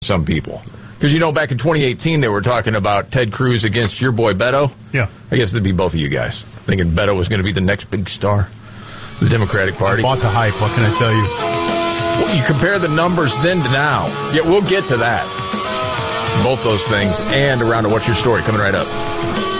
some people. Because, back in 2018, they were talking about Ted Cruz against your boy Beto. Yeah. I guess it'd be both of you guys, thinking Beto was going to be the next big star of the Democratic Party. Bought the hype, what can I tell you? Well, you compare the numbers then to now. Yeah, we'll get to that. Both those things and around to What's Your Story coming right up.